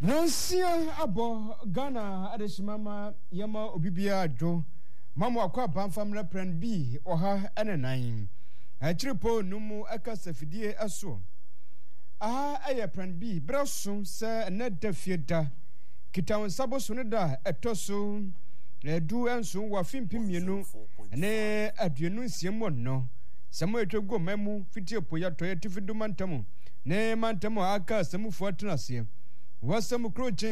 Nonsia abo Ghana adeshimama yama obibia adwo mamu akwa banfamra plan B oha enenan achiripo numu aka safidie aso aha aye plan B braso se na dafieda kitawon sabo so ne da etoso edu enso wa fimpimienu ne aduenu nsiemo no samo etwego mamu fitie poya toye tifidu mantamu ne mantamu aka samufo atenase wasam kroche